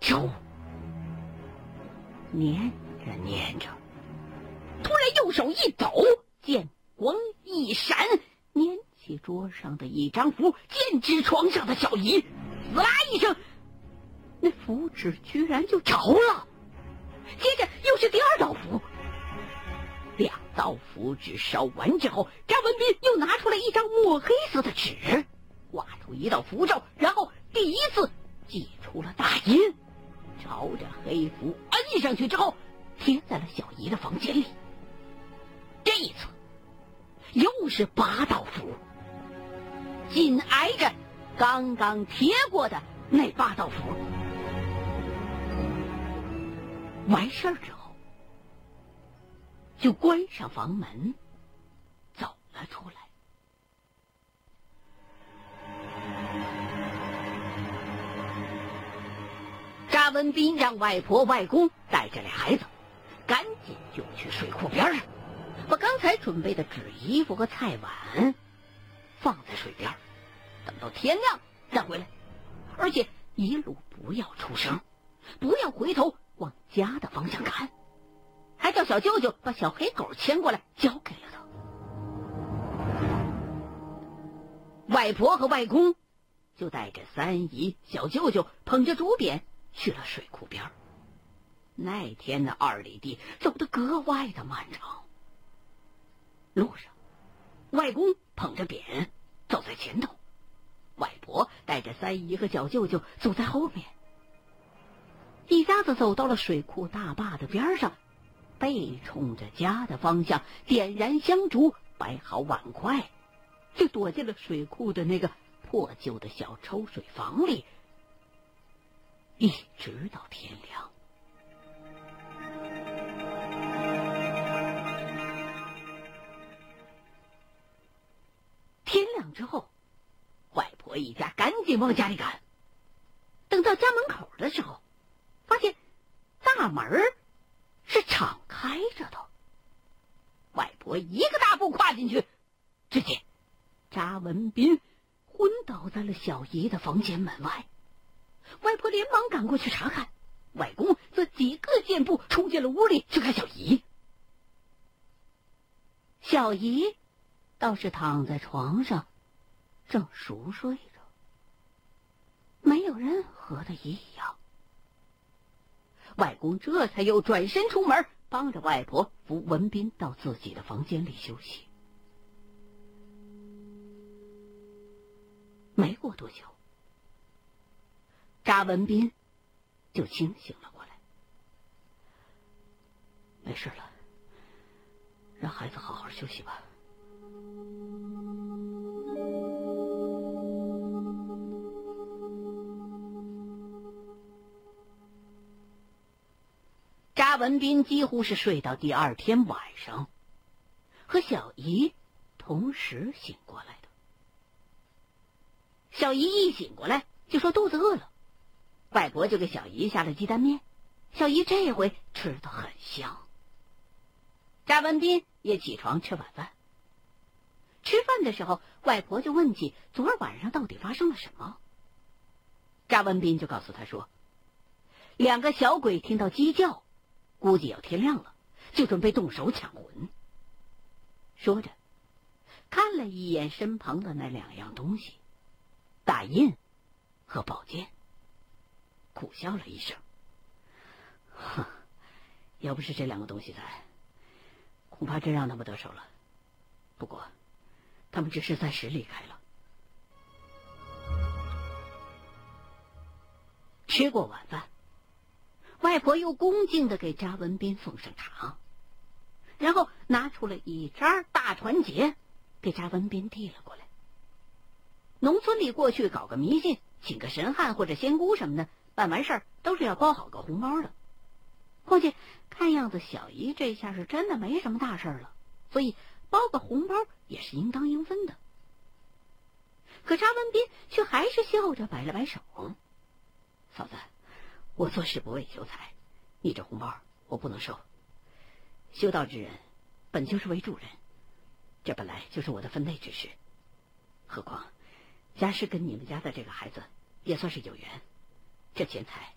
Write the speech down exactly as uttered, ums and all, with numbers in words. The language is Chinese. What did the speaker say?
咒。念着念着，突然右手一抖，剑光一闪，捻起桌上的一张符，剑指床上的小姨，滋啦一声，那符纸居然就着了。接着又是第二道符，两道符纸烧完之后，张文斌又拿出来一张墨黑色的纸，画出一道符咒，然后第一次祭出了大印，朝着黑符摁上去之后，贴在了小姨的房间里。这一次又是八道符，紧挨着刚刚贴过的那八道符。完事儿之后，就关上房门，走了出来。查文斌让外婆外公带着俩孩子赶紧就去水库边上，把刚才准备的纸衣服和菜碗放在水边，等到天亮再回来，而且一路不要出声，不要回头往家的方向看，还叫小舅舅把小黑狗牵过来交给了他。外婆和外公就带着三姨、小舅舅捧着竹匾去了水库边。那天的二里地走得格外的漫长，路上外公捧着匾走在前头，外婆带着三姨和小舅舅走在后面。一家子走到了水库大坝的边上，背冲着家的方向，点燃香烛，摆好碗筷，就躲进了水库的那个破旧的小抽水房里，一直到天亮。天亮之后，外婆一家赶紧往家里赶。等到家门口的时候，发现大门是敞开着的。外婆一个大步跨进去，只见查文斌昏倒在了小姨的房间门外。外婆连忙赶过去查看，外公则几个箭步冲进了屋里去看小姨。小姨倒是躺在床上正熟睡着，没有任何的异样。外公这才又转身出门，帮着外婆扶文斌到自己的房间里休息。没过多久，查文斌就清醒了过来。没事了，让孩子好好休息吧。查文斌几乎是睡到第二天晚上，和小姨同时醒过来的。小姨一醒过来就说肚子饿了，外婆就给小姨下了鸡蛋面，小姨这回吃得很香。查文斌也起床吃晚饭。吃饭的时候，外婆就问起昨儿晚上到底发生了什么。查文斌就告诉他说，两个小鬼听到鸡叫，估计要天亮了，就准备动手抢魂。说着看了一眼身旁的那两样东西，大印和宝剑，苦笑了一声，哼，要不是这两个东西在，恐怕真让他们得手了。不过他们只是暂时离开了。吃过晚饭，外婆又恭敬地给查文斌奉上茶，然后拿出了一张大传结给查文斌递了过来。农村里过去搞个迷信，请个神汉或者仙姑什么的，办完事儿都是要包好个红包的。况且看样子小姨这下是真的没什么大事了，所以包个红包也是应当应分的。可查文斌却还是笑着摆了摆手，嫂子，我做事不为求财，你这红包我不能收。修道之人本就是为助人，这本来就是我的分内之事。何况家师跟你们家的这个孩子也算是有缘，这钱财